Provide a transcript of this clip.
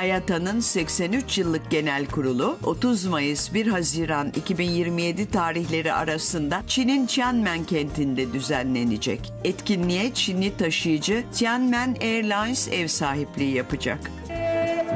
IATA'nın 83 yıllık genel kurulu 30 Mayıs 1 Haziran 2027 tarihleri arasında Çin'in Tianmen kentinde düzenlenecek. Etkinliğe Çinli taşıyıcı Tianmen Airlines ev sahipliği yapacak.